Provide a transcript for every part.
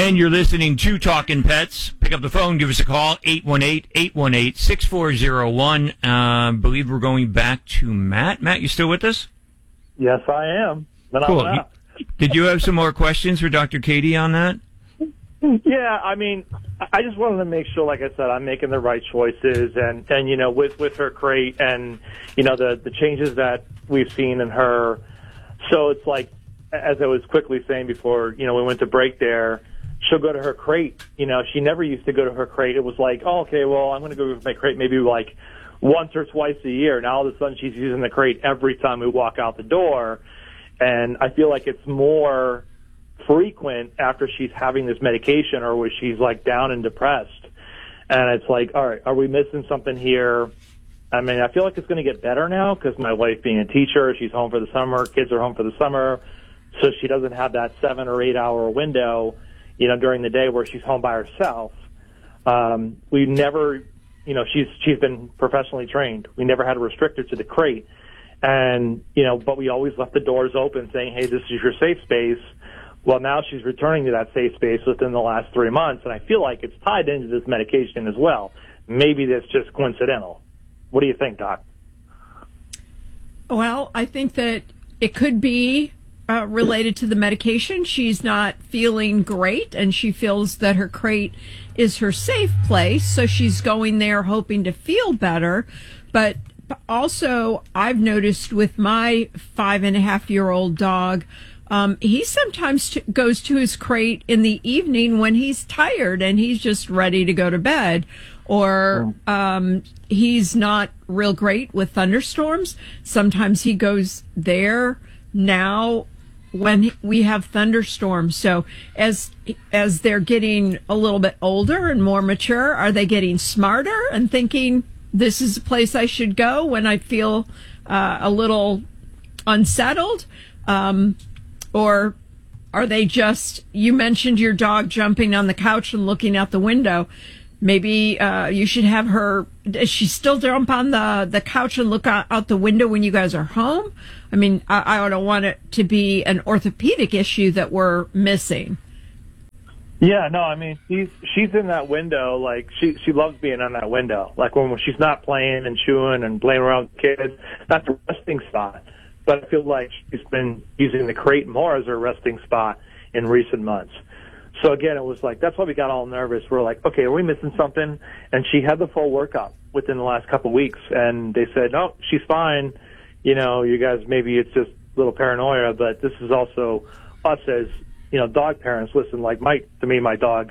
And you're listening to Talking Pets. Pick up the phone, give us a call, 818-818-6401. I believe we're going back to Matt. Matt, you still with us? Yes, I am. Cool. Did you have some more questions for Dr. Katie on that? Yeah, I mean, I just wanted to make sure, like I said, I'm making the right choices, and you know, with her crate, and you know, the changes that we've seen in her. So it's like, as I was quickly saying before, you know, we went to break there. She'll go to her crate. You know, she never used to go to her crate. It was like, oh, okay, well, I'm going to go with my crate maybe like once or twice a year. Now all of a sudden she's using the crate every time we walk out the door, and I feel like it's more frequent after she's having this medication or where she's like down and depressed. And it's like, all right, are we missing something here? I mean, I feel like it's going to get better now because my wife being a teacher, she's home for the summer, kids are home for the summer, so she doesn't have that 7 or 8 hour window, you know, during the day where she's home by herself. We never, you know, she's been professionally trained. We never had a restrictor to the crate. And, you know, but we always left the doors open saying, hey, this is your safe space. Well, now she's returning to that safe space within the last 3 months, and I feel like it's tied into this medication as well. Maybe that's just coincidental. What do you think, Doc? Well, I think that it could be related to the medication. She's not feeling great, and she feels that her crate is her safe place, so she's going there hoping to feel better. But also, I've noticed with my 5.5-year-old dog, he sometimes goes to his crate in the evening when he's tired and he's just ready to go to bed. Or he's not real great with thunderstorms. Sometimes he goes there now when we have thunderstorms. So as they're getting a little bit older and more mature, are they getting smarter and thinking this is a place I should go when I feel a little unsettled? Or are they just, you mentioned your dog jumping on the couch and looking out the window. Maybe you should have her, does she still jump on the couch and look out the window when you guys are home? I mean, I don't want it to be an orthopedic issue that we're missing. Yeah, no, I mean, she's in that window, like, she loves being on that window. Like, when she's not playing and chewing and playing around with kids, that's a resting spot. But I feel like she's been using the crate more as her resting spot in recent months. So again, it was like, that's why we got all nervous. We're like, okay, are we missing something? And she had the full workup within the last couple of weeks. And they said, no, she's fine. You know, you guys, maybe it's just a little paranoia, but this is also us as, you know, dog parents. Listen, like my dog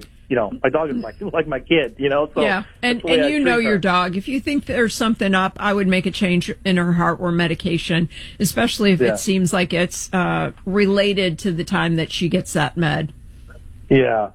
is like my kid, you know? So yeah, and you know your dog. If you think there's something up, I would make a change in her heartworm medication, especially if it seems like it's related to the time that she gets that med. Yeah.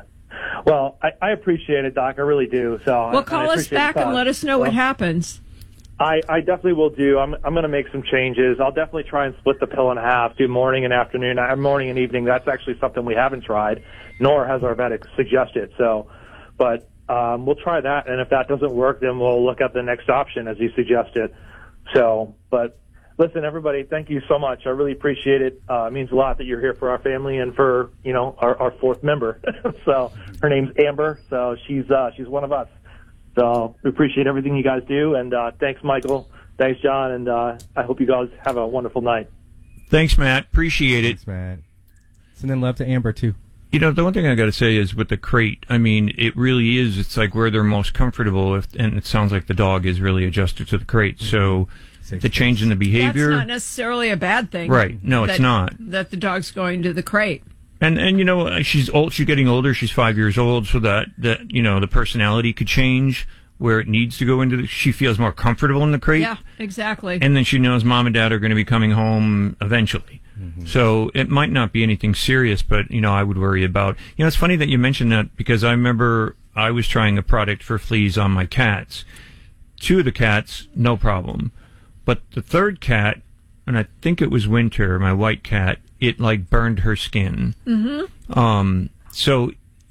Well, I appreciate it, Doc. I really do. So well, call us back and let us know what happens. I definitely will do. I'm going to make some changes. I'll definitely try and split the pill in half, do morning and afternoon, morning and evening. That's actually something we haven't tried, nor has our vet suggested. So, but we'll try that, and if that doesn't work, then we'll look at the next option as you suggested. So, but listen, everybody, thank you so much. I really appreciate it. It means a lot that you're here for our family and for, you know, our fourth member. So her name's Amber. So she's one of us. So we appreciate everything you guys do. And thanks, Michael. Thanks, John. And I hope you guys have a wonderful night. Thanks, Matt. Appreciate it. Thanks, Matt. Sending love to Amber, too. You know, the one thing I got to say is with the crate, I mean, it really is, it's like where they're most comfortable, and it sounds like the dog is really adjusted to the crate. So the change in the behavior. That's not necessarily a bad thing. Right. No, it's not. That the dog's going to the crate. And you know, she's getting older. She's 5 years old, so that you know, the personality could change where it needs to go into. She feels more comfortable in the crate. Yeah, exactly. And then she knows mom and dad are going to be coming home eventually. Mm-hmm. So it might not be anything serious, but you know, I would worry about. You know, it's funny that you mentioned that because I remember I was trying a product for fleas on my cats. 2 of the cats, no problem, but the third cat, and I think it was Winter, my white cat, it like burned her skin. Mm-hmm. So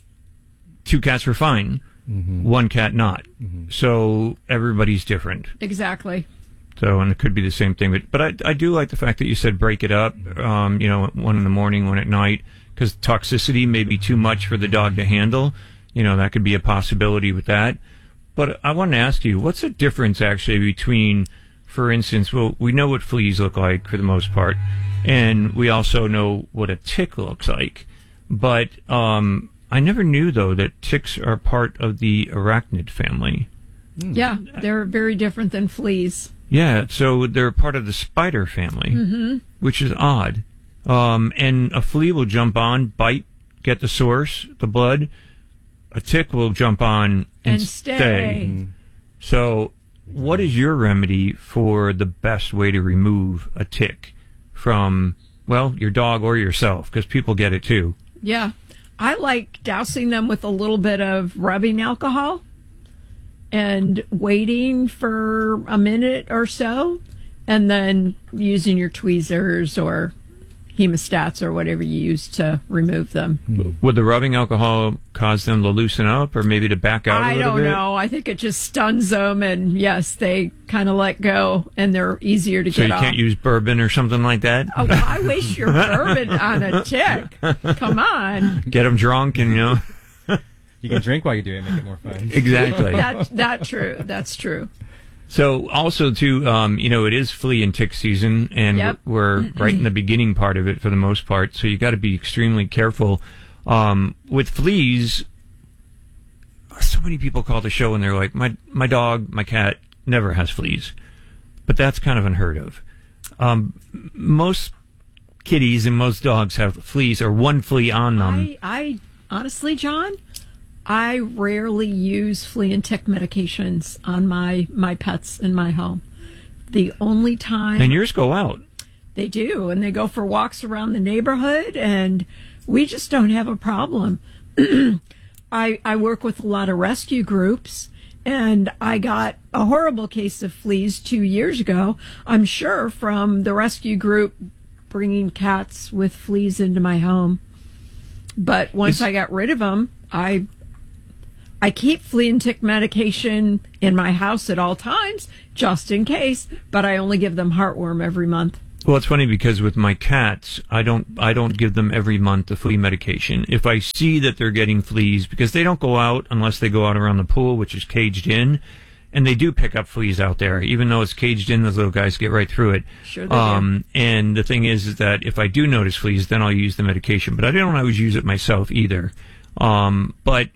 2 cats were fine, 1 cat not. Mm-hmm. So everybody's different. Exactly. So, and it could be the same thing, but I do like the fact that you said break it up. You know, 1 in the morning, 1 at night, because toxicity may be too much for the dog to handle. That could be a possibility with that. But I want to ask you, what's the difference actually between, for instance, we know what fleas look like for the most part, and we also know what a tick looks like. But I never knew, though, that ticks are part of the arachnid family. Yeah, they're very different than fleas. Yeah, so they're part of the spider family, which is odd. And a flea will jump on, bite, get the source, the blood. A tick will jump on and stay. So what is your remedy for the best way to remove a tick from, your dog or yourself? Because people get it too. Yeah. I like dousing them with a little bit of rubbing alcohol and waiting for a minute or so, and then using your tweezers or hemostats or whatever you use to remove them. Would the rubbing alcohol cause them to loosen up or maybe to back out a little bit? I don't know. I think it just stuns them, and yes, they kind of let go, and they're easier to get off. So you can't use bourbon or something like that? Oh, I waste your bourbon on a tick. Come on. Get them drunk and, You can drink while you do it and make it more fun. Exactly. That's true. So also too, it is flea and tick season, and we're right in the beginning part of it for the most part. So you got to be extremely careful. With fleas, so many people call the show and they're like, my dog, my cat never has fleas, but that's kind of unheard of. Most kitties and most dogs have fleas or one flea on them. I honestly, John, I rarely use flea and tick medications on my pets in my home. The only time... And yours go out. They do, and they go for walks around the neighborhood, and we just don't have a problem. I work with a lot of rescue groups, and I got a horrible case of fleas 2 years ago, I'm sure, from the rescue group bringing cats with fleas into my home. But once I got rid of them, I keep flea and tick medication in my house at all times, just in case, but I only give them heartworm every month. Well, it's funny because with my cats, I don't give them every month the flea medication. If I see that they're getting fleas, because they don't go out unless they go out around the pool, which is caged in, and they do pick up fleas out there. Even though it's caged in, those little guys get right through it. Sure they do. And the thing is that if I do notice fleas, then I'll use the medication. But I don't always use it myself either. But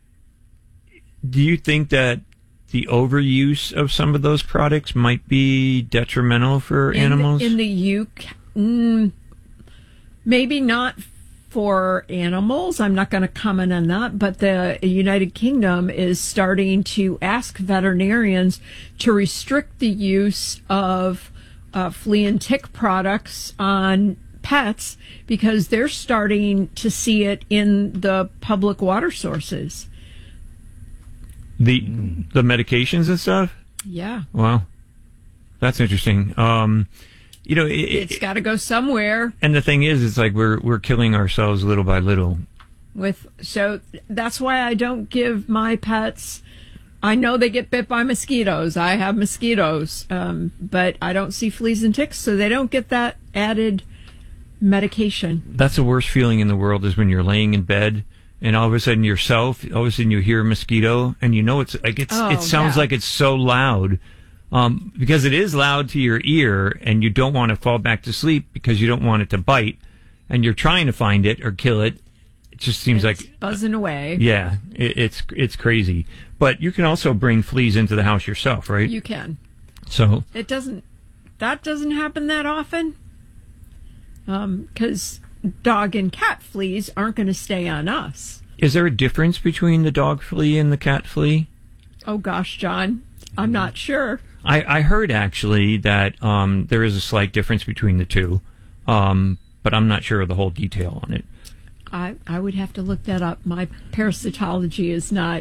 do you think that the overuse of some of those products might be detrimental for animals? In the UK, maybe not for animals. I'm not going to comment on that, but the United Kingdom is starting to ask veterinarians to restrict the use of flea and tick products on pets because they're starting to see it in the public water sources. The medications and stuff? Yeah. Wow. That's interesting. It's got to go somewhere. And the thing is, it's like we're killing ourselves little by little. So that's why I don't give my pets. I know they get bit by mosquitoes. I have mosquitoes, but I don't see fleas and ticks, so they don't get that added medication. That's the worst feeling in the world is when you're laying in bed. And all of a sudden you hear a mosquito, and it sounds like it's so loud, because it is loud to your ear, and you don't want to fall back to sleep because you don't want it to bite, and you're trying to find it or kill it. It just seems like buzzing away. Yeah, it's crazy. But you can also bring fleas into the house yourself, right? You can. So that doesn't happen that often, because dog and cat fleas aren't going to stay on us. Is there a difference between the dog flea and the cat flea? Oh gosh, John, I'm not sure. I heard actually that there is a slight difference between the two, but I'm not sure of the whole detail on it. I would have to look that up. My parasitology is not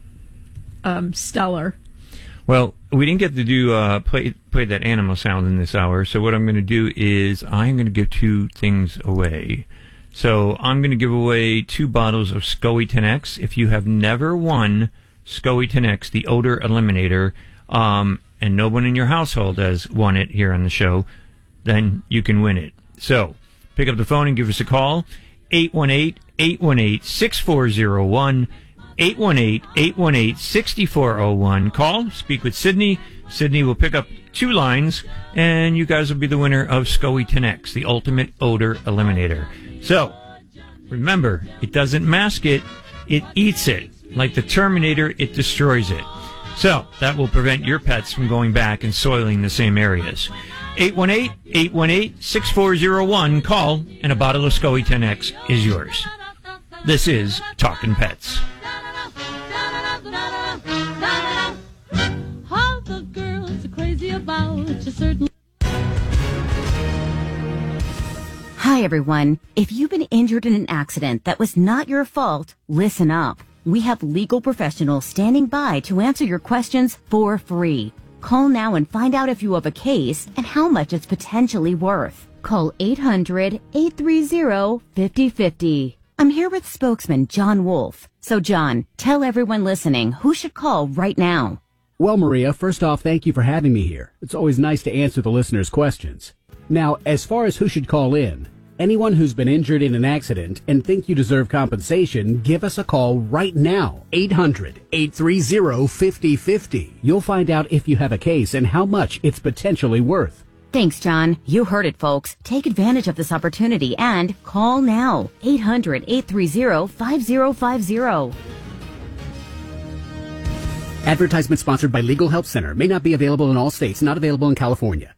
stellar. Well, we didn't get to do play that animal sound in this hour, so what I'm going to do is I'm going to give two things away. So I'm going to give away 2 bottles of SCOE 10X. If you have never won SCOE 10X, the odor eliminator, and no one in your household has won it here on the show, then you can win it. So pick up the phone and give us a call. 818-818-6401, 818-818-6401. Call, speak with Sydney. Sydney will pick up 2 lines, and you guys will be the winner of SCOE 10X, the ultimate odor eliminator. So, remember, it doesn't mask it, it eats it. Like the Terminator, it destroys it. So, that will prevent your pets from going back and soiling the same areas. 818-818-6401. Call, and a bottle of SCOE 10X is yours. This is Talkin' Pets. All the girls are crazy about you, certainly. Hi, everyone. If you've been injured in an accident that was not your fault, listen up. We have legal professionals standing by to answer your questions for free. Call now and find out if you have a case and how much it's potentially worth. Call 800-830-5050. I'm here with spokesman John Wolf. So, John, tell everyone listening who should call right now. Well, Maria, first off, thank you for having me here. It's always nice to answer the listeners' questions. Now, as far as who should call in, anyone who's been injured in an accident and think you deserve compensation, give us a call right now. 800-830-5050. You'll find out if you have a case and how much it's potentially worth. Thanks, John. You heard it, folks. Take advantage of this opportunity and call now. 800-830-5050. Advertisement sponsored by Legal Help Center. May not be available in all states. Not available in California.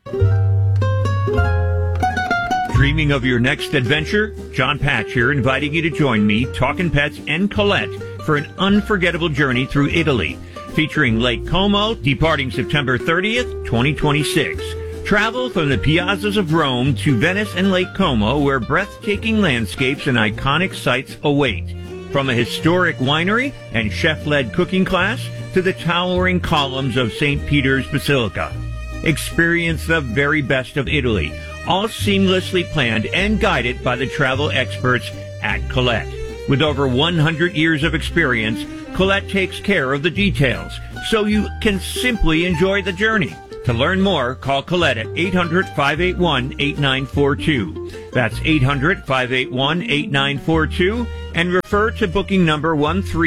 Dreaming of your next adventure? John Patch here, inviting you to join me, Talkin' Pets, and Colette for an unforgettable journey through Italy, featuring Lake Como, departing September 30th, 2026. Travel from the piazzas of Rome to Venice and Lake Como, where breathtaking landscapes and iconic sights await. From a historic winery and chef-led cooking class to the towering columns of St. Peter's Basilica. Experience the very best of Italy, all seamlessly planned and guided by the travel experts at Colette. With over 100 years of experience, Colette takes care of the details, so you can simply enjoy the journey. To learn more, call Colette at 800-581-8942. That's 800-581-8942, and refer to booking number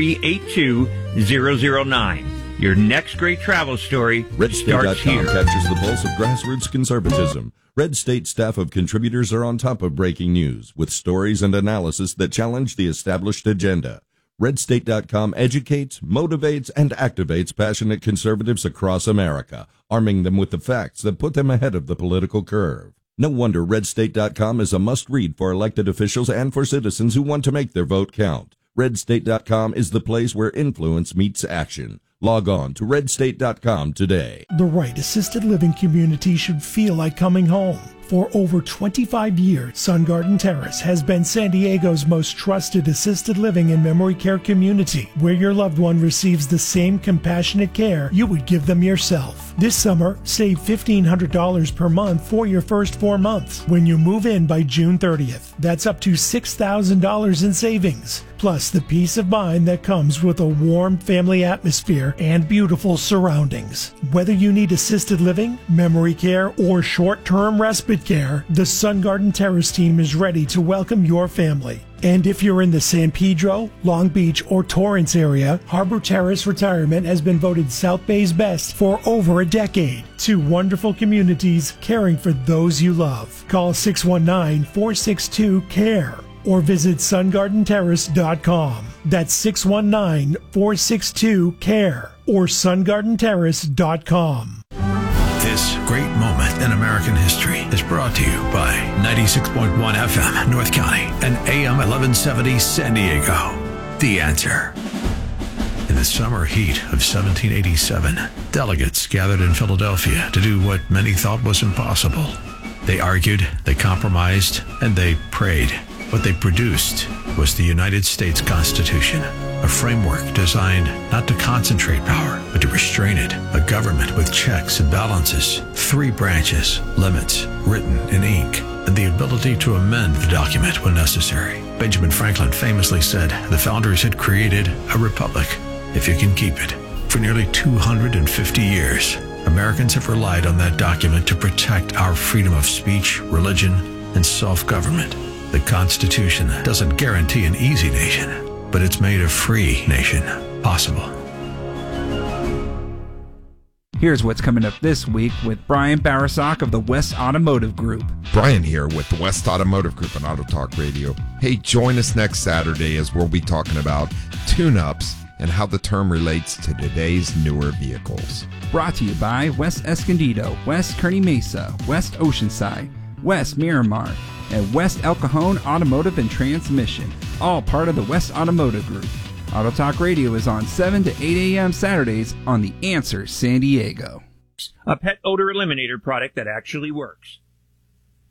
1382009. Your next great travel story starts here. RedState.com captures the pulse of grassroots conservatism. Red State staff of contributors are on top of breaking news with stories and analysis that challenge the established agenda. RedState.com educates, motivates, and activates passionate conservatives across America, arming them with the facts that put them ahead of the political curve. No wonder RedState.com is a must-read for elected officials and for citizens who want to make their vote count. RedState.com is the place where influence meets action. Log on to RedState.com today. The right assisted living community should feel like coming home. For over 25 years, Sun Garden Terrace has been San Diego's most trusted assisted living and memory care community, where your loved one receives the same compassionate care you would give them yourself. This summer, save $1,500 per month for your first 4 months when you move in by June 30th. That's up to $6,000 in savings, plus the peace of mind that comes with a warm family atmosphere and beautiful surroundings. Whether you need assisted living, memory care, or short-term respite care, the Sun Garden Terrace team is ready to welcome your family. And if you're in the San Pedro, Long Beach, or Torrance area, Harbor Terrace Retirement has been voted South Bay's best for over a decade. 2 wonderful communities caring for those you love. Call 619-462-CARE or visit sungardenterrace.com. That's 619-462-CARE or sungardenterrace.com. This great moment in American history is brought to you by 96.1 FM North County and AM 1170 San Diego. The Answer. In the summer heat of 1787, delegates gathered in Philadelphia to do what many thought was impossible. They argued, they compromised, and they prayed. What they produced was the United States Constitution, a framework designed not to concentrate power, but to restrain it, a government with checks and balances, 3 branches, limits, written in ink, and the ability to amend the document when necessary. Benjamin Franklin famously said the founders had created a republic, if you can keep it. For nearly 250 years, Americans have relied on that document to protect our freedom of speech, religion, and self-government. The Constitution doesn't guarantee an easy nation, but it's made a free nation possible. Here's what's coming up this week with Brian Barasak of the West Automotive Group. Brian here with the West Automotive Group on Auto Talk Radio. Hey, join us next Saturday as we'll be talking about tune-ups and how the term relates to today's newer vehicles. Brought to you by West Escondido, West Kearney Mesa, West Oceanside, West Miramar, and West El Cajon Automotive and Transmission, all part of the West Automotive Group. Auto Talk Radio is on 7 to 8 a.m. Saturdays on The Answer San Diego. A pet odor eliminator product that actually works.